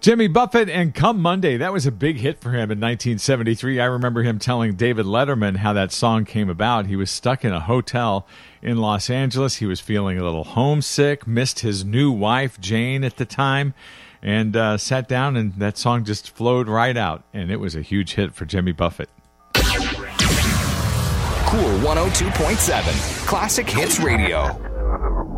Jimmy Buffett and Come Monday. That was a big hit for him in 1973. I remember him telling David Letterman how that song came about. He was stuck in a hotel in Los Angeles. He was feeling a little homesick, missed his new wife, Jane, at the time, and sat down, and that song just flowed right out, and it was a huge hit for Jimmy Buffett. Cool 102.7 Classic Hits Radio.